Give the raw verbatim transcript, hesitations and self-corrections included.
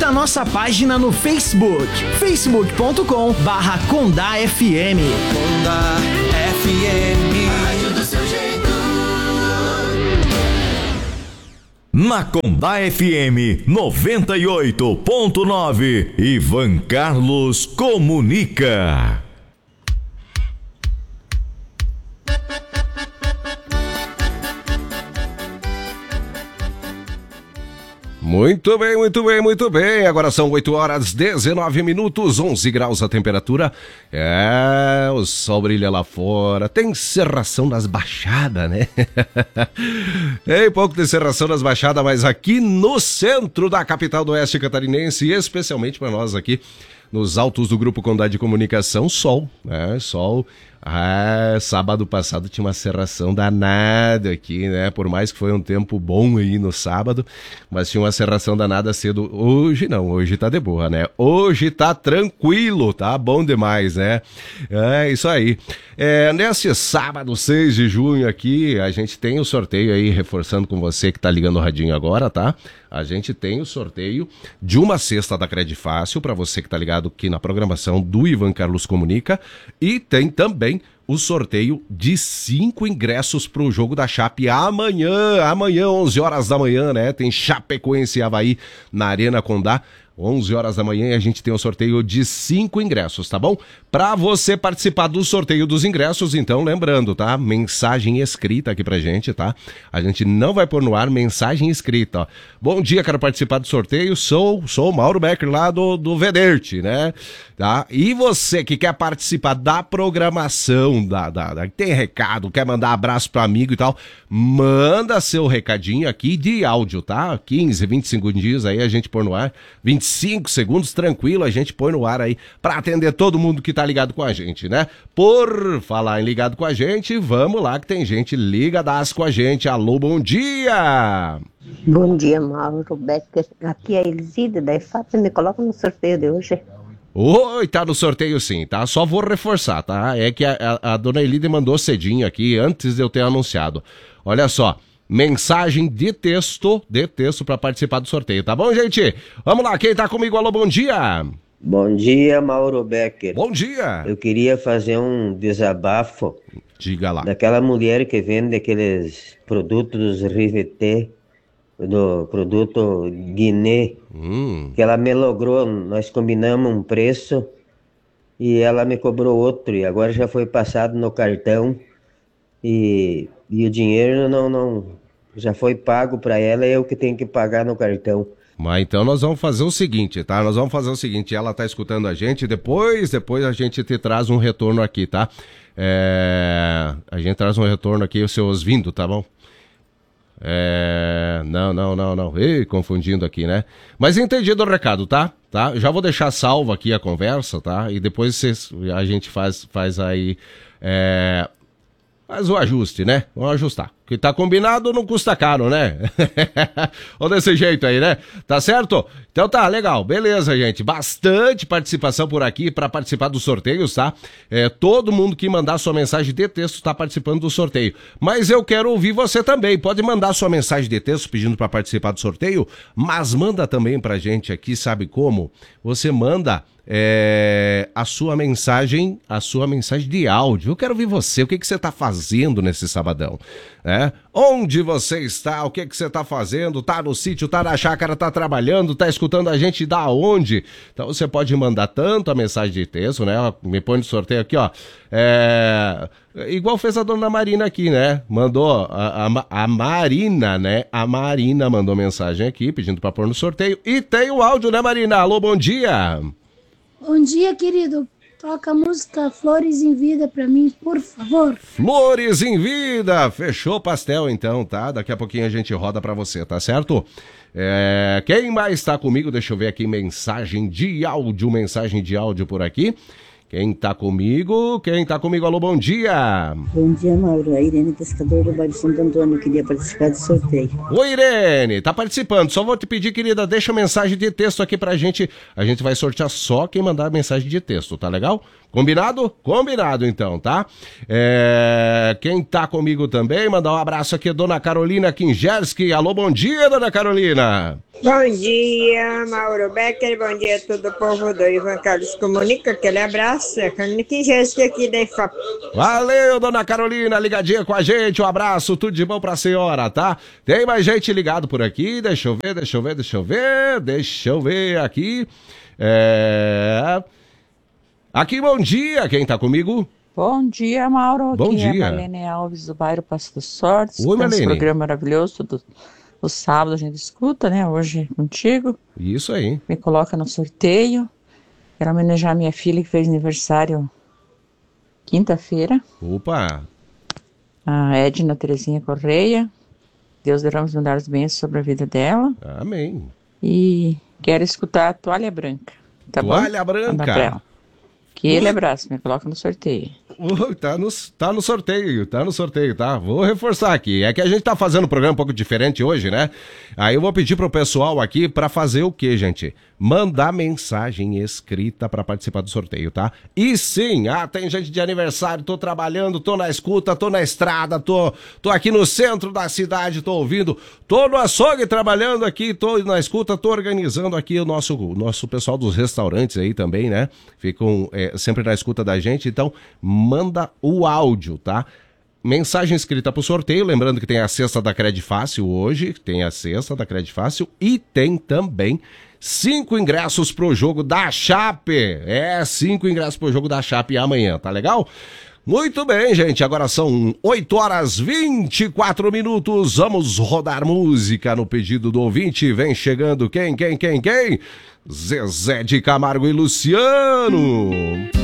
Curta a nossa página no Facebook, facebook ponto com barra Condá F M. Condá F M. Rádio do seu jeito. Na Condá F M noventa e oito ponto nove, Ivan Carlos comunica. Muito bem, muito bem, muito bem. Agora são oito horas e dezenove minutos, onze graus a temperatura. É, o sol brilha lá fora. Tem cerração nas baixadas, né? Tem pouco de cerração nas baixadas, mas aqui no centro da capital do oeste catarinense, e especialmente para nós aqui nos altos do Grupo Condá de Comunicação, sol, né? Sol. Ah, sábado passado tinha uma cerração danada aqui, né? Por mais que foi um tempo bom aí no sábado, mas tinha uma cerração danada cedo. Hoje não, hoje tá de boa, né? Hoje tá tranquilo, tá bom demais, né? É isso aí. É, nesse sábado, seis de junho aqui, a gente tem o sorteio aí, reforçando com você que tá ligando o radinho agora, tá? A gente tem o sorteio de uma cesta da Credifácil, para você que tá ligado aqui na programação do Ivan Carlos Comunica, e tem também o sorteio de cinco ingressos para o jogo da Chape amanhã, amanhã, onze horas da manhã, né? Tem Chapecoense e Avaí na Arena Condá. onze horas da manhã, e a gente tem o sorteio de cinco ingressos, tá bom? Para você participar do sorteio dos ingressos, então, lembrando, tá? Mensagem escrita aqui pra gente, tá? A gente não vai pôr no ar, mensagem escrita, ó. Bom dia, quero participar do sorteio, sou, sou o Mauro Becker lá do, do Vederte, né? Tá? E você que quer participar da programação, da, da, da, tem recado, quer mandar abraço pro amigo e tal, manda seu recadinho aqui de áudio, tá? quinze, vinte e cinco dias aí a gente pôr no ar, vinte e cinco segundos, tranquilo, a gente põe no ar aí pra atender todo mundo que tá ligado com a gente, né? Por falar em ligado com a gente, vamos lá que tem gente ligadaço com a gente. Alô, bom dia! Bom dia, Mauro Becker. Aqui é a Elisida da E F A P, me coloca no sorteio de hoje. Oi, tá no sorteio sim, tá? Só vou reforçar, tá? É que a, a, a dona Elide mandou cedinho aqui, antes de eu ter anunciado. Olha só, mensagem de texto, de texto pra participar do sorteio, tá bom, gente? Vamos lá, quem tá comigo? Alô, bom dia! Bom dia, Mauro Becker. Bom dia! Eu queria fazer um desabafo. Diga lá. Daquela mulher que vende aqueles produtos Riveté, do produto Guiné, hum. que ela me logrou, nós combinamos um preço e ela me cobrou outro, e agora já foi passado no cartão e, e o dinheiro não, não já foi pago para ela, eu que tenho que pagar no cartão. Mas então nós vamos fazer o seguinte, tá? Nós vamos fazer o seguinte, ela tá escutando a gente, depois, depois a gente te traz um retorno aqui, tá? É... A gente traz um retorno aqui, os seus vindo, tá bom? É... Não, não, não, não. Ei, confundindo aqui, né? Mas entendido o recado, tá? Tá? Já vou deixar salvo aqui a conversa, tá? E depois cês, a gente faz, faz aí... É... Faz o ajuste, né? Vamos ajustar. O que tá combinado não custa caro, né? Ou desse jeito aí, né? Tá certo? Então tá, legal. Beleza, gente. Bastante participação por aqui para participar dos sorteios, tá? É, todo mundo que mandar sua mensagem de texto tá participando do sorteio. Mas eu quero ouvir você também. Pode mandar sua mensagem de texto pedindo para participar do sorteio, mas manda também pra gente aqui, sabe como? Você manda... É, a sua mensagem, a sua mensagem de áudio. Eu quero ouvir você, o que, que você está fazendo nesse sabadão, né? Onde você está, o que, que você está fazendo, tá no sítio, tá na chácara, tá trabalhando, tá escutando a gente da onde? Então você pode mandar tanto a mensagem de texto, né? Me põe no sorteio aqui, ó. É... Igual fez a dona Marina aqui, né? Mandou a, a, a Marina, né? A Marina mandou mensagem aqui pedindo para pôr no sorteio. E tem o áudio, né, Marina? Alô, bom dia! Bom dia, querido. Toca a música Flores em Vida pra mim, por favor. Flores em Vida! Fechou o pastel então, tá? Daqui a pouquinho a gente roda pra você, tá certo? É... Quem mais tá comigo? Deixa eu ver aqui, mensagem de áudio, mensagem de áudio por aqui. Quem tá comigo? Quem tá comigo? Alô, bom dia. Bom dia, Mauro. A Irene Pescador do bairro Santo Antônio. Queria participar do sorteio. Oi, Irene. Tá participando. Só vou te pedir, querida, deixa mensagem de texto aqui pra gente. A gente vai sortear só quem mandar mensagem de texto, tá legal? Combinado? Combinado, então, tá? É... Quem tá comigo também, mandar um abraço aqui, Dona Carolina Kingerski. Alô, bom dia, Dona Carolina. Bom dia, Mauro Becker. Bom dia a todo o povo do Ivan Carlos Comunica. Aquele abraço. É a Carolina Kingerski aqui da I F A P. Valeu, Dona Carolina, ligadinha com a gente. Um abraço, tudo de bom pra senhora, tá? Tem mais gente ligado por aqui. Deixa eu ver, deixa eu ver, deixa eu ver. Deixa eu ver aqui. É... Aqui, bom dia, quem tá comigo? Bom dia, Mauro. Bom Aqui dia. é Marlene Alves, do bairro Passo dos Sortes. Oi, Marlene. Esse programa maravilhoso, todo o sábado a gente escuta, né? Hoje contigo. Isso aí. Me coloca no sorteio. Quero homenagear minha filha que fez aniversário quinta-feira. Opa! A Edna Terezinha Correia. Deus derrame os melhores bênçãos sobre a vida dela. Amém. E quero escutar a Toalha Branca. Tá Toalha bom? Branca. Manda pra ela. Aquele abraço, me coloca no sorteio. Uh, tá, no, tá no sorteio, tá no sorteio, tá? Vou reforçar aqui. É que a gente tá fazendo um programa um pouco diferente hoje, né? Aí eu vou pedir pro pessoal aqui pra fazer o quê, gente? Mandar mensagem escrita pra participar do sorteio, tá? E sim, ah, tem gente de aniversário, tô trabalhando, tô na escuta, tô na estrada, tô, tô aqui no centro da cidade, tô ouvindo, tô no açougue trabalhando aqui, tô na escuta, tô organizando aqui o nosso, o nosso pessoal dos restaurantes aí também, né? Ficam é, sempre na escuta da gente, então manda o áudio, tá? Mensagem escrita pro sorteio, lembrando que tem a cesta da Cred Fácil hoje, tem a cesta da Cred Fácil e tem também cinco ingressos pro jogo da Chape. É, cinco ingressos pro jogo da Chape amanhã, tá legal? Muito bem, gente, agora são oito horas e vinte e quatro minutos, vamos rodar música no pedido do ouvinte, vem chegando quem, quem, quem, quem? Zezé de Camargo e Luciano.